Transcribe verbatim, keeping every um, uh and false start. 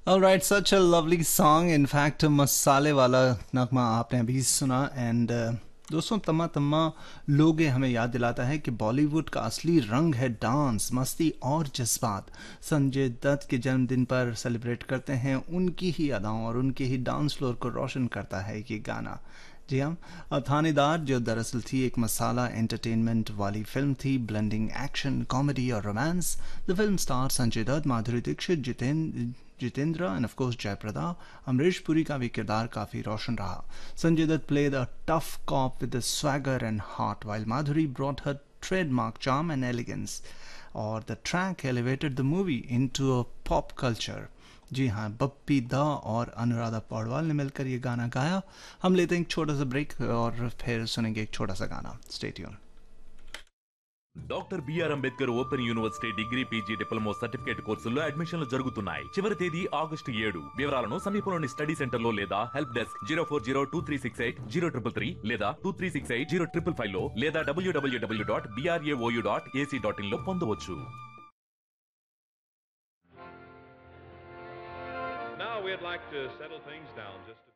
Alright, such a lovely song. In fact, मसाले वाला नगमा आपने अभी सुना एंड दोस्तों तम्मा तम्मा लोगे हमें याद दिलाता है कि बॉलीवुड का असली रंग है डांस, मस्ती और जज्बात। संजय दत्त के जन्मदिन पर सेलिब्रेट करते हैं उनकी ही अदाओं और उनके ही डांस फ्लोर को रोशन करता है ये गाना। जी हाँ, अ, थानेदार जो दरअसल थी एक मसाला एंटरटेनमेंट वाली फिल्म थी, ब्लेंडिंग एक्शन कॉमेडी और romance. The film star Sanjay Dutt, Madhuri Dixit, Jitendra Jitendra end of course Jaya Prada. Amrish Puri का भी किरदार काफी रोशन रहा। Sanjay Dutt played a tough cop with a swagger and heart, while Madhuri brought her trademark charm and elegance. और the track elevated the movie into a pop culture. जी हाँ, बप्पी दा और अनुराधा पौडवाल ने मिलकर ये गाना गाया। हम लेते हैं एक छोटा सा ब्रेक और फिर सुनेंगे एक छोटा सा गाना। Stay tune. Doctor BR Ambedkar open university degree PG diploma certificate కోర్సుల్లో అడ్మిషన్లు జరుగుతున్నాయి. చివరి తేదీ ఆగస్టు ఏడు. వివరాలను సమీపంలోని స్టడీ సెంటర్ లో లేదా help desk zero four zero two three six eight zero triple three లేదా two three six eight zero triple five లో లేదా డబ్ల్యూడబ్ల్యూడబ్ల్యూ dot BRAOU dot AC dot in లో పొందవచ్చు. Now we'd like to settle things down just a